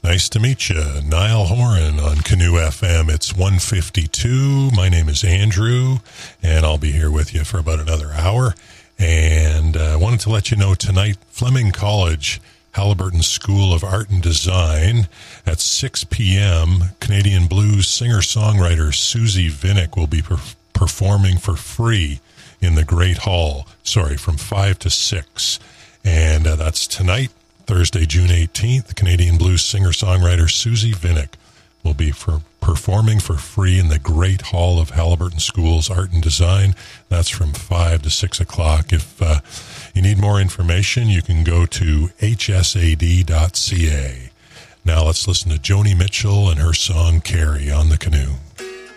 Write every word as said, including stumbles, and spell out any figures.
Nice to meet you. Niall Horan on Canoe F M. It's one fifty-two. My name is Andrew, and I'll be here with you for about another hour. And I uh, wanted to let you know tonight, Fleming College, Haliburton School of Art and Design, at six p.m., Canadian blues singer-songwriter Susie Vinnick will be per- performing for free in the Great Hall. Sorry, from five to six. And uh, that's tonight. Thursday, June eighteenth, Canadian blues singer-songwriter Susie Vinnick will be for performing for free in the Great Hall of Haliburton School's Art and Design. That's from five to six o'clock. If uh, you need more information, you can go to h s a d dot c a. Now let's listen to Joni Mitchell and her song Carrie on the Canoe.